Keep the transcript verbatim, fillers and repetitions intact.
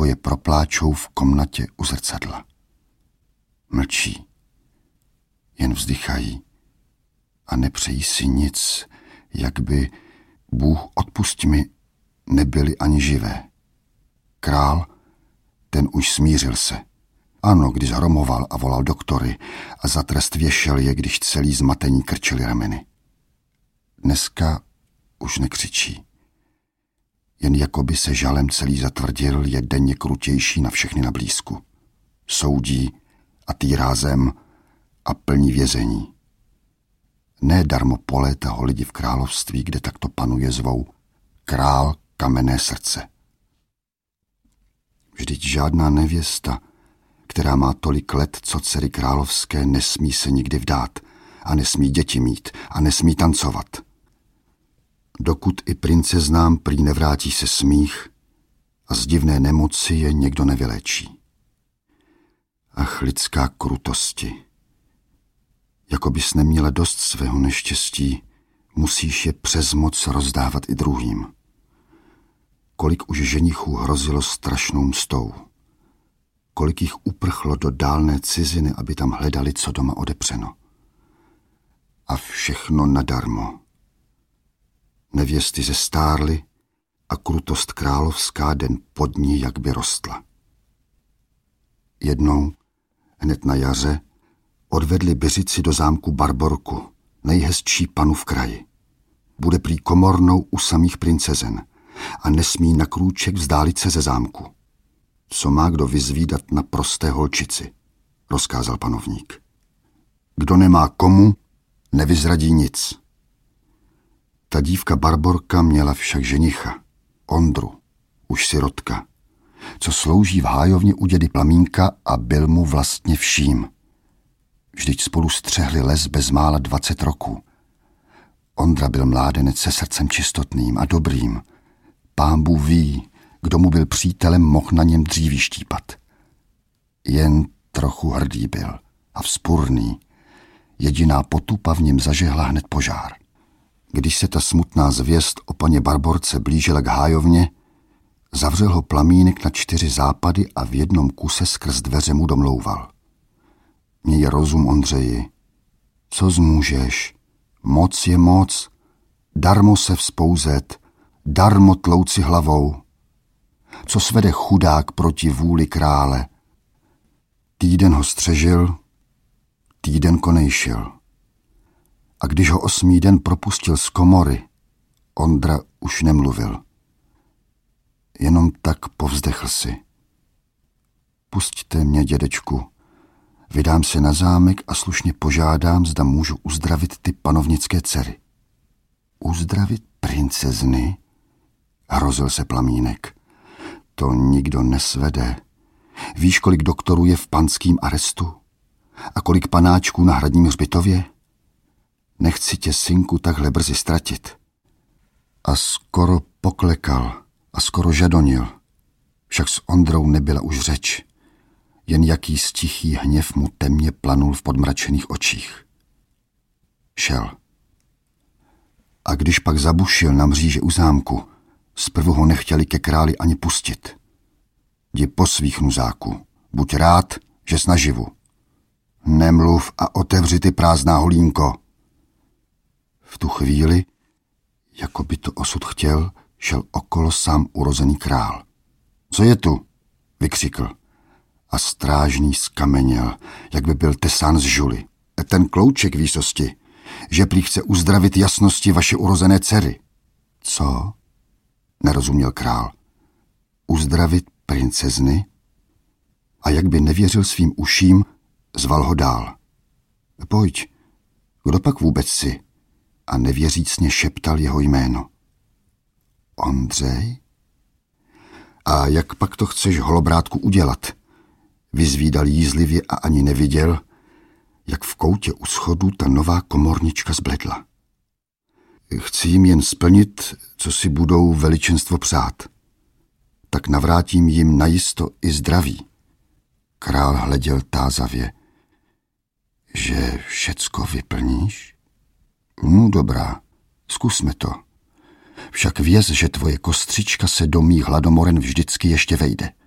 je propláčou v komnatě u zrcadla. Mlčí, jen vzdychají a nepřejí si nic, jak by, Bůh odpusť mi, nebyli ani živé. Král, ten už smířil se. Ano, když hromoval a volal doktory a za trest věšel je, když celý zmatení krčili rameny. Dneska už nekřičí. Jen jakoby se žalem celý zatvrdil, je denně krutější na všechny na blízku. Soudí a týrá zem a plní vězení. Ne darmo poléta ho lidi v království, kde takto panuje, zvou král kamenné srdce. Vždyť žádná nevěsta, která má tolik let, co dcery královské, nesmí se nikdy vdát a nesmí děti mít a nesmí tancovat. Dokud i princeznám prý nevrátí se smích a z divné nemoci je někdo nevyléčí. Ach, lidská krutosti. Jako bys neměla dost svého neštěstí, musíš je přes moc rozdávat i druhým. Kolik už ženichů hrozilo strašnou mstou. Kolik jich uprchlo do dálné ciziny, aby tam hledali, co doma odepřeno. A všechno nadarmo. Nevěsty zestárly a krutost královská den pod ní jak by rostla. Jednou, hned na jaře, odvedli Byřici do zámku Barborku, nejhezčí panu v kraji. Bude prý komornou u samých princezen a nesmí na krůček vzdálit se ze zámku. Co má kdo vyzvídat na prosté holčici, rozkázal panovník. Kdo nemá komu, nevyzradí nic. Ta dívka Barborka měla však ženicha, Ondru, už sirotka, co slouží v hájovně u dědy Plamínka a byl mu vlastně vším. Vždyť spolu střehli les bezmála dvacet roků. Ondra byl mládenec se srdcem čistotným a dobrým. Pán Bůh ví, kdo mu byl přítelem, mohl na něm dříví štípat. Jen trochu hrdý byl a vzpurný. Jediná potupa v něm zažehla hned požár. Když se ta smutná zvěst o paně Barborce blížila k hájovně, zavřel ho Plamínek na čtyři západy a v jednom kuse skrz dveře mu domlouval. Měj rozum, Ondřeji. Co zmůžeš? Moc je moc. Darmo se vzpouzet, darmo tlouci hlavou. Co svede chudák proti vůli krále? Týden ho střežil, týden konejšil. A když ho osmý den propustil z komory, Ondra už nemluvil. Jenom tak povzdechl si. Pusťte mě, dědečku. Vydám se na zámek a slušně požádám, zda můžu uzdravit ty panovnické dcery. Uzdravit princezny? Hrozil se Plamínek. To nikdo nesvede. Víš, kolik doktorů je v panským arestu? A kolik panáčků na hradním hřbitově? Nechci tě, synku, takhle brzy ztratit. A skoro poklekal a skoro žadonil. Však s Ondrou nebyla už řeč. Jen jaký stichý hněv mu temně planul v podmračených očích. Šel. A když pak zabušil na mříže u zámku, zprvu ho nechtěli ke králi ani pustit. Jdi po svých, nuzáku, buď rád, že jsi naživu. Nemluv a otevři ty, prázdná holínko. V tu chvíli, jako by to osud chtěl, šel okolo sám urozený král. Co je tu? Vykřikl. A strážný skameněl, jak by byl tesán z žuly. Ten klouček výsosti, že prý chce uzdravit jasnosti vaše urozené dcery. Co? Nerozuměl král. Uzdravit princezny? A jak by nevěřil svým uším, zval ho dál. Pojď, kdo pak vůbec jsi? A nevěřícně šeptal jeho jméno. Ondřej? A jak pak to chceš, holobrátku, udělat? Vyzvídal jízlivě a ani neviděl, jak v koutě u schodu ta nová komornička zbledla. Chci jim jen splnit, co si budou veličenstvo přát. Tak navrátím jim najisto i zdraví. Král hleděl tázavě. Že všecko vyplníš? No dobrá, zkusme to. Však věz, že tvoje kostřička se do mých hladomoren vždycky ještě vejde.